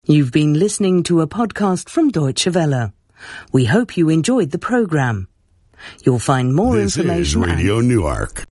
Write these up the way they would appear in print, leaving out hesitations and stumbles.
You've been listening to a podcast from Deutsche Welle. We hope you enjoyed the program. You'll find more information. This is Radio Newark.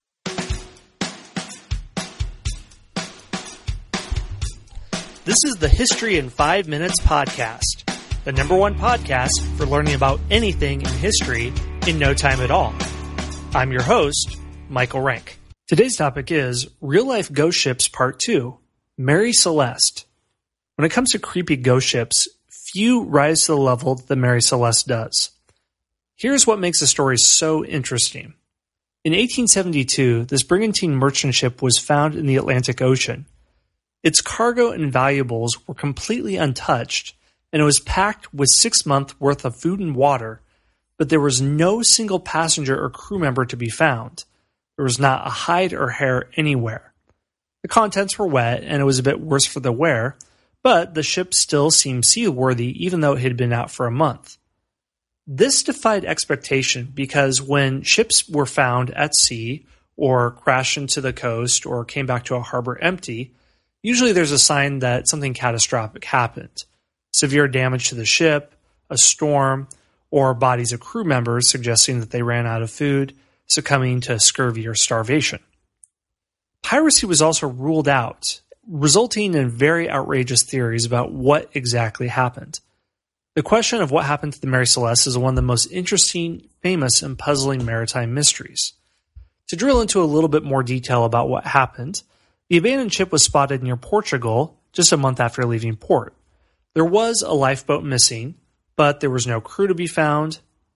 This is the History in 5 Minutes podcast, the #1 podcast for learning about anything in history in no time at all. I'm your host, Michael Rank. Today's topic is Real-Life Ghost Ships Part 2, Mary Celeste. When it comes to creepy ghost ships, few rise to the level that the Mary Celeste does. Here's what makes the story so interesting. In 1872, this brigantine merchant ship was found in the Atlantic Ocean. Its cargo and valuables were completely untouched, and it was packed with 6 months' worth of food and water, but there was no single passenger or crew member to be found. There was not a hide or hair anywhere. The contents were wet, and it was a bit worse for the wear, but the ship still seemed seaworthy even though it had been out for a month. This defied expectation because when ships were found at sea or crashed into the coast or came back to a harbor empty, usually there's a sign that something catastrophic happened. Severe damage to the ship, a storm, or bodies of crew members suggesting that they ran out of food, succumbing to scurvy or starvation. Piracy was also ruled out, resulting in very outrageous theories about what exactly happened. The question of what happened to the Mary Celeste is one of the most interesting, famous, and puzzling maritime mysteries. To drill into a little bit more detail about what happened, the abandoned ship was spotted near Portugal just a month after leaving port. There was a lifeboat missing, but there was no crew to be found.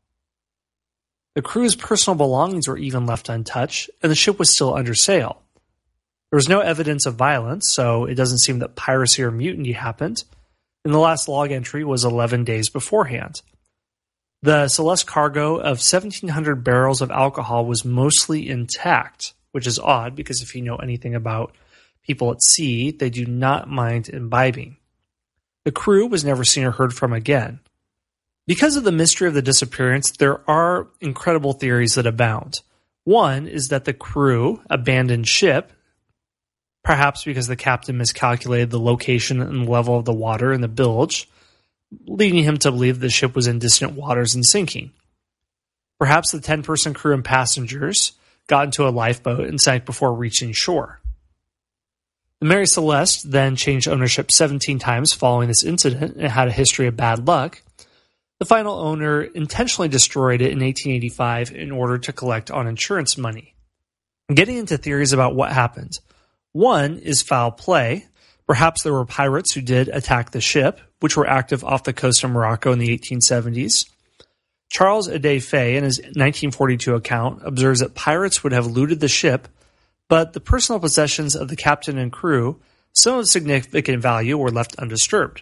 The crew's personal belongings were even left untouched, and the ship was still under sail. There was no evidence of violence, so it doesn't seem that piracy or mutiny happened, and the last log entry was 11 days beforehand. The Celeste cargo of 1,700 barrels of alcohol was mostly intact, which is odd because if you know anything about people at sea, they do not mind imbibing. The crew was never seen or heard from again. Because of the mystery of the disappearance, there are incredible theories that abound. One is that the crew abandoned ship, perhaps because the captain miscalculated the location and level of the water in the bilge, leading him to believe the ship was in distant waters and sinking. Perhaps the 10-person crew and passengers got into a lifeboat and sank before reaching shore. The Mary Celeste then changed ownership 17 times following this incident and had a history of bad luck. The final owner intentionally destroyed it in 1885 in order to collect on insurance money. Getting into theories about what happened. One is foul play. Perhaps there were pirates who did attack the ship, which were active off the coast of Morocco in the 1870s. Charles Ade Fay, in his 1942 account, observes that pirates would have looted the ship, but the personal possessions of the captain and crew, some of significant value, were left undisturbed.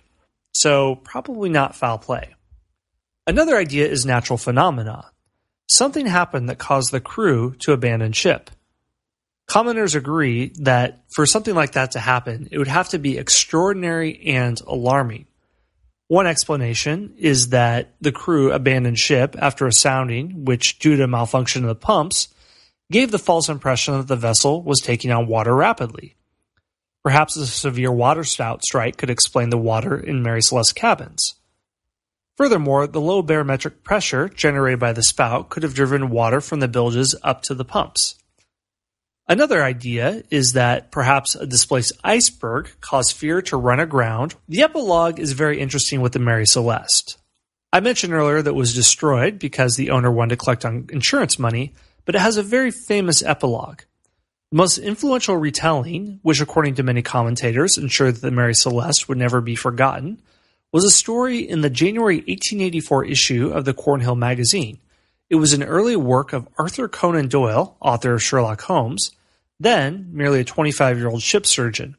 So probably not foul play. Another idea is natural phenomena. Something happened that caused the crew to abandon ship. Commenters agree that for something like that to happen, it would have to be extraordinary and alarming. One explanation is that the crew abandoned ship after a sounding, which, due to malfunction of the pumps, gave the false impression that the vessel was taking on water rapidly. Perhaps a severe water spout strike could explain the water in Mary Celeste's cabins. Furthermore, the low barometric pressure generated by the spout could have driven water from the bilges up to the pumps. Another idea is that perhaps a displaced iceberg caused fear to run aground. The epilogue is very interesting with the Mary Celeste. I mentioned earlier that it was destroyed because the owner wanted to collect on insurance money, but it has a very famous epilogue. The most influential retelling, which according to many commentators ensured that the Mary Celeste would never be forgotten, was a story in the January 1884 issue of the Cornhill magazine. It was an early work of Arthur Conan Doyle, author of Sherlock Holmes, then merely a 25-year-old ship surgeon.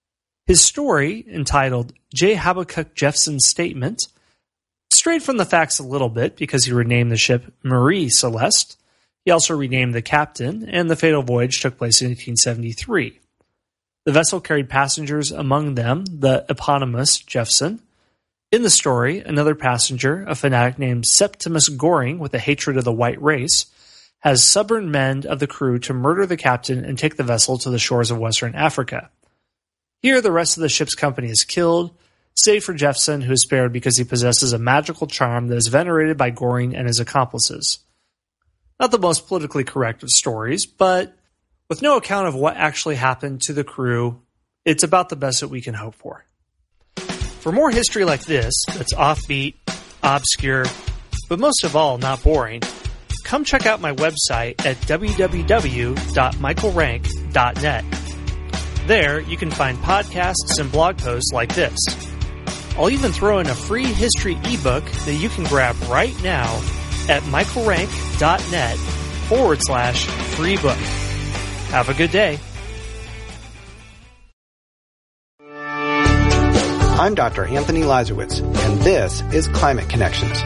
His story, entitled J. Habakkuk Jeffson's Statement, strayed from the facts a little bit because he renamed the ship Marie Celeste. He also renamed the captain, and the fatal voyage took place in 1873. The vessel carried passengers, among them the eponymous Jeffson. In the story, another passenger, a fanatic named Septimus Goring with a hatred of the white race, has suborned men of the crew to murder the captain and take the vessel to the shores of Western Africa. Here, the rest of the ship's company is killed. save for Jefferson, who is spared because he possesses a magical charm that is venerated by Goring and his accomplices. Not the most politically correct of stories, but with no account of what actually happened to the crew, it's about the best that we can hope for. For more history like this, that's offbeat, obscure, but most of all, not boring, come check out my website at www.michaelrank.net. There, you can find podcasts and blog posts like this. I'll even throw in a free history ebook that you can grab right now at michaelrank.net/free book. Have a good day. I'm Dr. Anthony Lazarowitz, and this is Climate Connections.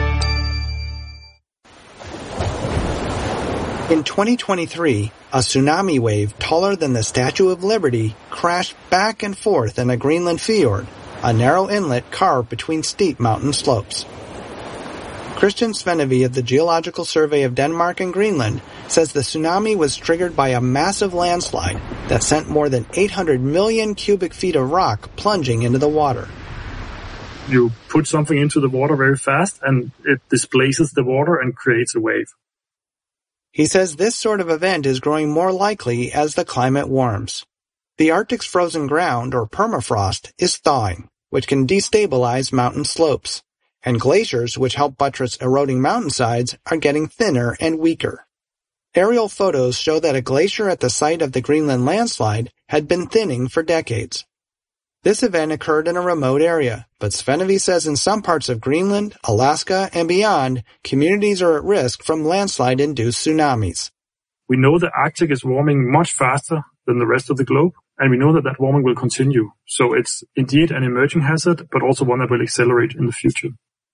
In 2023, a tsunami wave taller than the Statue of Liberty crashed back and forth in a Greenland fjord, a narrow inlet carved between steep mountain slopes. Christian Svenevy of the Geological Survey of Denmark and Greenland says the tsunami was triggered by a massive landslide that sent more than 800 million cubic feet of rock plunging into the water. You put something into the water very fast and it displaces the water and creates a wave. He says this sort of event is growing more likely as the climate warms. The Arctic's frozen ground, or permafrost, is thawing, which can destabilize mountain slopes, and glaciers, which help buttress eroding mountainsides, are getting thinner and weaker. Aerial photos show that a glacier at the site of the Greenland landslide had been thinning for decades. This event occurred in a remote area, but Svenevy says in some parts of Greenland, Alaska, and beyond, communities are at risk from landslide-induced tsunamis. We know the Arctic is warming much faster than the rest of the globe, and we know that that warming will continue. So it's indeed an emerging hazard, but also one that will accelerate in the future.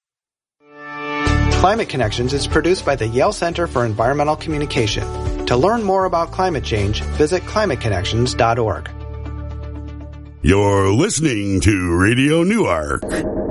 Climate Connections is produced by the Yale Center for Environmental Communication. To learn more about climate change, visit climateconnections.org. You're listening to Radio Newark.